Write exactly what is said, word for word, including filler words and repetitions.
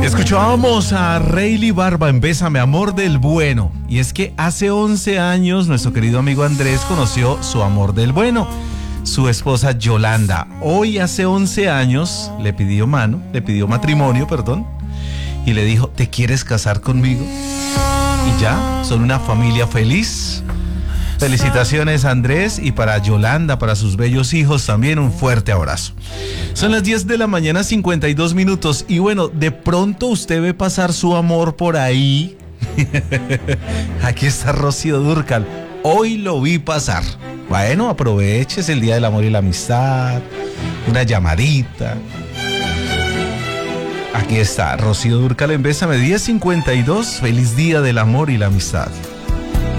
Escuchábamos a Rayleigh Barba en Bésame, amor del bueno. Y es que hace once años nuestro querido amigo Andrés conoció su amor del bueno, su esposa Yolanda. Hoy hace once años le pidió mano, le pidió matrimonio, perdón, y le dijo, ¿te quieres casar conmigo? Y ya, son una familia feliz. Felicitaciones a Andrés, y para Yolanda, para sus bellos hijos también un fuerte abrazo. Son las diez de la mañana, cincuenta y dos minutos, y bueno, de pronto usted ve pasar su amor por ahí. Aquí está Rocío Dúrcal, hoy lo vi pasar. Bueno, aproveches el Día del Amor y la Amistad, una llamadita. Aquí está Rocío Dúrcal en Bésame, diez cincuenta y dos, feliz Día del Amor y la Amistad.